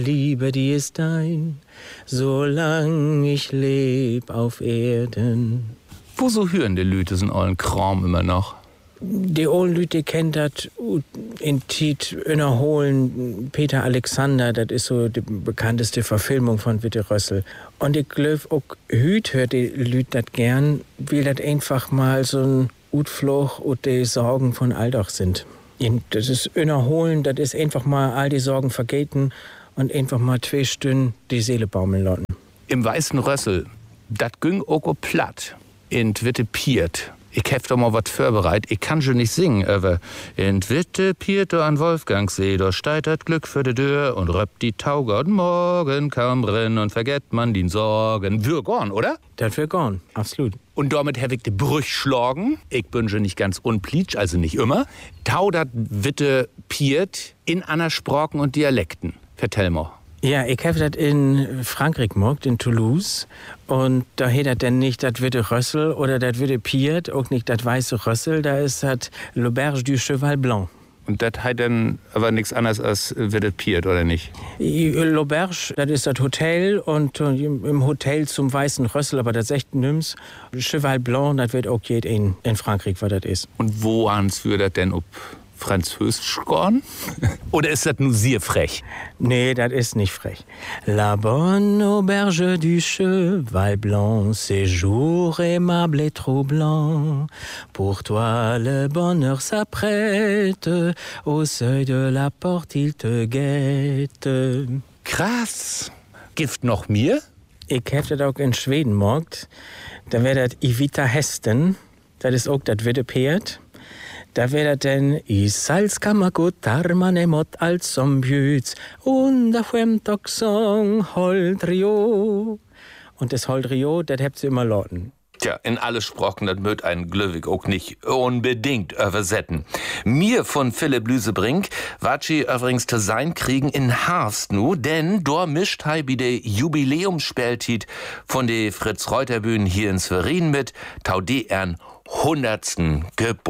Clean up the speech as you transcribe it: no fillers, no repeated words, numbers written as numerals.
Liebe, die ist dein, solang ich leb auf Erden. Wo so hören die Lüte so allen Kram immer noch? Die olden Lüte kennt das in Tiet innerholen Peter Alexander, das ist so die bekannteste Verfilmung von Witte Rössel. Und ich glaube auch Hüt hört die Lüte das gern, weil das einfach mal so ein Utfluch und die Sorgen von Alltag sind. Und das ist innerholen, das ist einfach mal all die Sorgen vergeten und einfach mal 2 Stunden die Seele baumeln lassen. Im Weißen Rössel, das ging auch platt. In Witte Piert. Ich hab doch mal was vorbereitet. Ich kann schon nicht singen, aber in Witte Piert an Wolfgangsee, da steigt das Glück für die Tür und röppt die Taugott morgen kaum drin und vergesst man die Sorgen. Wir gorn, oder? Das wir gorn, absolut. Und damit hab ich die Brüch schlagen. Ich bin schon nicht ganz unplitsch, also nicht immer. Taudert Witte Piert in aner Sprachen und Dialekten. Vertell mal. Ja, ich habe das in Frankreich gemacht, in Toulouse. Und da hat das denn nicht das Witte Rössel oder das Witte Piert, auch nicht das Weiße Rössel, da ist das L'Auberge du Cheval Blanc. Und das hat dann aber nichts anderes als Witte Piert, oder nicht? L'Auberge, das ist das Hotel und im Hotel zum Weißen Rössel, aber das ist echt nimm's. Cheval Blanc, das wird auch jeder in Frankreich, was das ist. Und wo ans wird das denn ob Französisch gorn? Oder ist das nur sehr frech? Nee, das ist nicht frech. La bonne auberge du cheval blanc, séjour aimable et troublant. Pour toi le bonheur s'apprête, au seuil de la porte il te guette. Krass. Gift noch mir? Ich hab das auch in Schweden gemacht. Da wär das Ivita Hesten, das ist auch das Witte Piert. Da wäre denn I salskammagut armanemot als Sombjüts und da auch Song Holdrio. Und das Holdrio, das habt ihr immer lauten. Tja, in alle Sprachen, das mögt ein Glöwig auch nicht unbedingt übersetzen. Mir von Philipp Lüsebrink watschi übrigens zu sein kriegen in Harst nu, denn dort mischt hei bi de Jubiläumsspieltit von de Fritz-Reuter-Bühnen hier in Schwerin mit, tau de ern 100. Geburtstag.